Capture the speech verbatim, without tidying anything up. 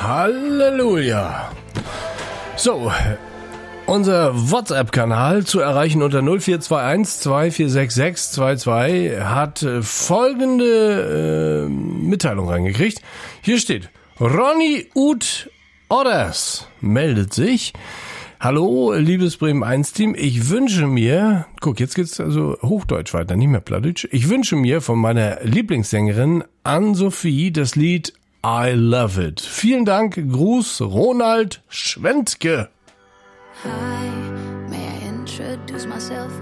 Halleluja. So, unser WhatsApp-Kanal zu erreichen unter null vier zwei eins zwei vier sechs sechs zwei zwei hat folgende äh, Mitteilung reingekriegt. Hier steht, Ronny Ut Odders meldet sich. Hallo, liebes Bremen eins Team. Ich wünsche mir, guck, jetzt geht's also Hochdeutsch weiter, nicht mehr Plattdeutsch. Ich wünsche mir von meiner Lieblingssängerin Ann-Sophie das Lied I Love It. Vielen Dank, Gruß, Ronald Schwentke. Hi, may I introduce myself?